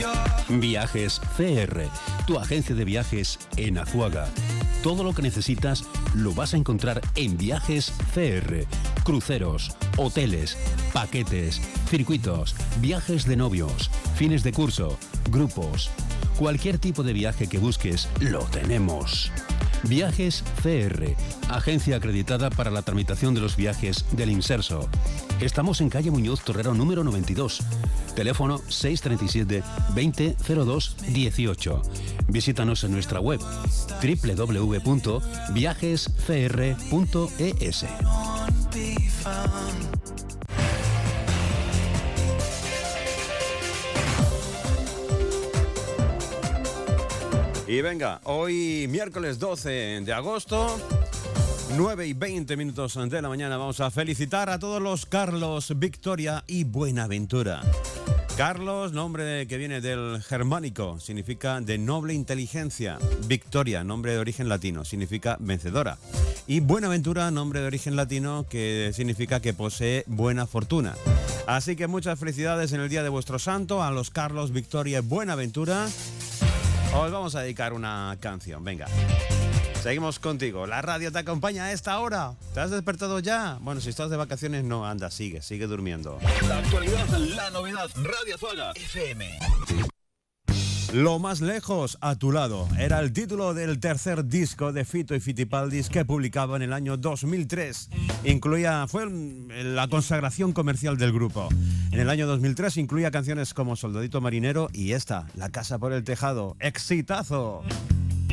Viajes CR, tu agencia de viajes en Azuaga. Todo lo que necesitas lo vas a encontrar en Viajes CR. Cruceros, hoteles, paquetes, circuitos, viajes de novios, fines de curso, grupos. Cualquier tipo de viaje que busques, lo tenemos. Viajes CR, agencia acreditada para la tramitación de los viajes del Inserso. Estamos en calle Muñoz Torrero número 92. Teléfono 637 20 02 18. Visítanos en nuestra web www.viajescr.es. Y venga, hoy miércoles 12 de agosto, 9:20 de la mañana, vamos a felicitar a todos los Carlos, Victoria y Buenaventura. Carlos, nombre que viene del germánico, significa de noble inteligencia. Victoria, nombre de origen latino, significa vencedora. Y Buenaventura, nombre de origen latino que significa que posee buena fortuna. Así que muchas felicidades en el día de vuestro santo a los Carlos, Victoria y Buenaventura. Os vamos a dedicar una canción, venga. Seguimos contigo. La radio te acompaña a esta hora. ¿Te has despertado ya? Bueno, si estás de vacaciones, no, anda, sigue durmiendo. La actualidad, la novedad, Radio Azuaga FM. Lo más lejos, a tu lado, era el título del tercer disco de Fito y Fitipaldis que publicaba en el año 2003. Fue la consagración comercial del grupo. En el año 2003 incluía canciones como Soldadito Marinero y esta, La casa por el tejado. ¡Exitazo!